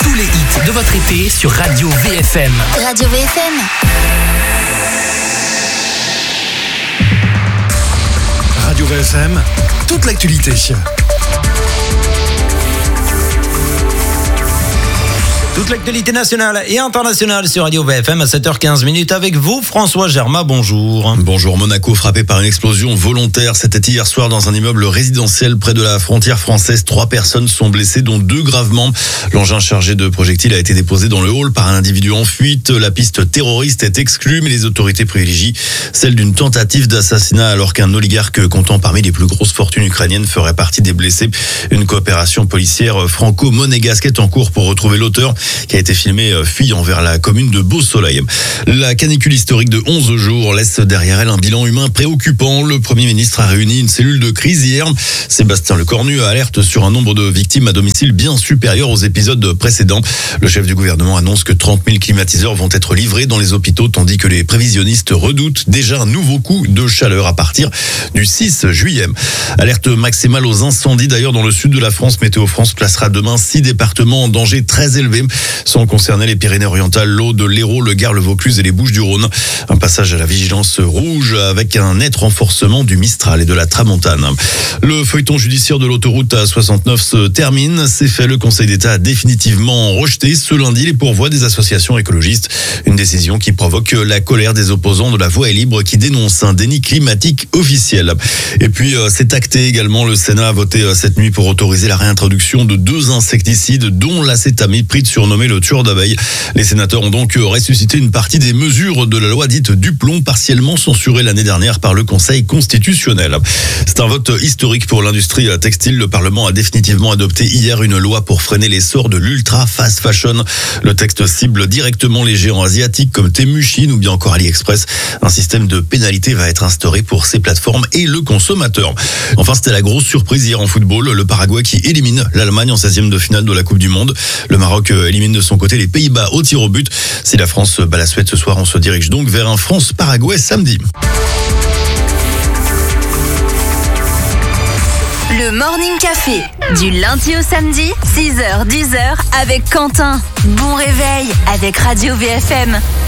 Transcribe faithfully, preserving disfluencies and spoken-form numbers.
tous les hits de votre été sur Radio V F M. Radio V F M. Radio V F M, toute l'actualité. Toute l'actualité nationale et internationale sur Radio V F M à sept heures quinze avec vous, François Germain, bonjour. Bonjour, Monaco frappé par une explosion volontaire. C'était hier soir dans un immeuble résidentiel près de la frontière française. Trois personnes sont blessées, dont deux gravement. L'engin chargé de projectiles a été déposé dans le hall par un individu en fuite. La piste terroriste est exclue, mais les autorités privilégient celle d'une tentative d'assassinat alors qu'un oligarque comptant parmi les plus grosses fortunes ukrainiennes ferait partie des blessés. Une coopération policière franco-monégasque est en cours pour retrouver l'auteur, qui a été filmé fuyant vers la commune de Beau-Soleil. La canicule historique de onze jours laisse derrière elle un bilan humain préoccupant. Le Premier ministre a réuni une cellule de crise hier. Sébastien Lecornu alerte sur un nombre de victimes à domicile bien supérieur aux épisodes précédents. Le chef du gouvernement annonce que trente mille climatiseurs vont être livrés dans les hôpitaux, tandis que les prévisionnistes redoutent déjà un nouveau coup de chaleur à partir du six juillet. Alerte maximale aux incendies d'ailleurs dans le sud de la France. Météo France placera demain six départements en danger très élevé. Sont concernés les Pyrénées-Orientales, l'Aude, l'Hérault, le Gard, le Vaucluse et les Bouches-du-Rhône. Un passage à la vigilance rouge avec un net renforcement du Mistral et de la Tramontane. Le feuilleton judiciaire de l'autoroute A soixante-neuf se termine. C'est fait, le Conseil d'État a définitivement rejeté ce lundi les pourvois des associations écologistes. Une décision qui provoque la colère des opposants de la Voix est libre qui dénoncent un déni climatique officiel. Et puis, c'est acté également. Le Sénat a voté cette nuit pour autoriser la réintroduction de deux insecticides, dont l'acétamiprid surnommé le tueur d'abeilles. Les sénateurs ont donc ressuscité une partie des mesures de la loi dite Duplon, partiellement censurée l'année dernière par le Conseil constitutionnel. C'est un vote historique pour l'industrie textile. Le Parlement a définitivement adopté hier une loi pour freiner l'essor de l'ultra fast fashion. Le texte cible directement les géants asiatiques comme Temu, Chine ou bien encore AliExpress. Un système de pénalité va être instauré pour ces plateformes et le consommateur. Enfin, c'était la grosse surprise hier en football. Le Paraguay qui élimine l'Allemagne en seizième de finale de la Coupe du Monde. Le Maroc élimine de son côté les Pays-Bas au tir au but. Si la France bat la Suède ce soir, on se dirige donc vers un France-Paraguay samedi. Le Morning Café, du lundi au samedi, six heures dix heures avec Quentin. Bon réveil avec Radio V F M.